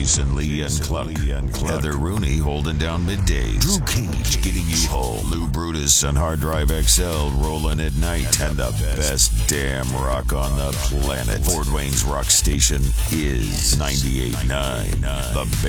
Jason Lee and Cluck. Heather Rooney holding down middays. Drew Cage getting you home. Lou Brutus on Hard Drive XL rolling at night. And the best damn rock on the planet. Fort Wayne's rock station is 98.9. The